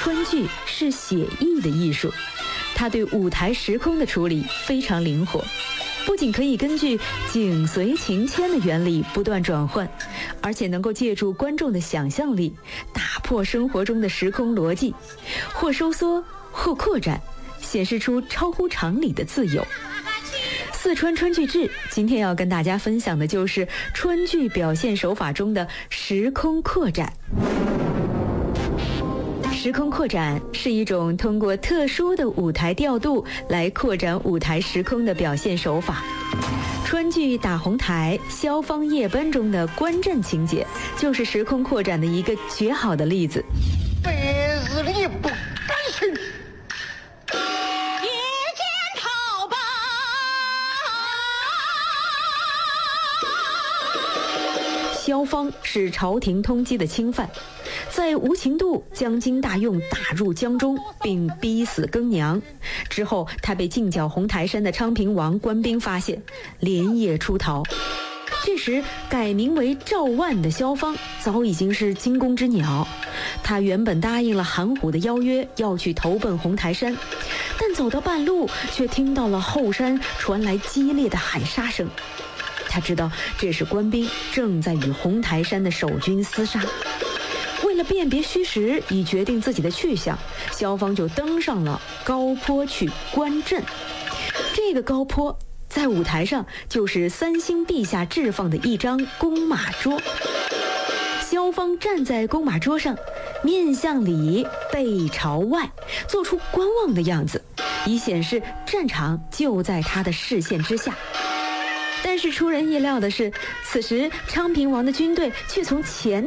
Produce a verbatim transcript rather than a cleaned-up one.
川剧是写意的艺术，它对舞台时空的处理非常灵活，不仅可以根据景随情迁的原理不断转换，而且能够借助观众的想象力，打破生活中的时空逻辑，或收缩，或扩展，显示出超乎常理的自由。四川川剧志今天要跟大家分享的就是川剧表现手法中的时空扩展。时空扩展是一种通过特殊的舞台调度来扩展舞台时空的表现手法。川剧《打红台》《萧芳夜奔》中的观阵情节就是时空扩展的一个绝好的例子。 白日里不敢行， 萧芳是朝廷通缉的钦犯，在无情渡将金大用打入江中，并逼死更娘。之后，他被进剿红台山的昌平王官兵发现，连夜出逃。这时，改名为赵万的萧芳早已经是惊弓之鸟。他原本答应了韩虎的邀约，要去投奔红台山，但走到半路，却听到了后山传来激烈的喊杀声。他知道这是官兵正在与红台山的守军厮杀。为了辨别虚实，以决定自己的去向，萧芳就登上了高坡去观阵。这个高坡在舞台上就是三星陛下置放的一张弓马桌。萧芳站在弓马桌上，面向里，背朝外，做出观望的样子，以显示战场就在他的视线之下。但是出人意料的是，此时昌平王的军队却从前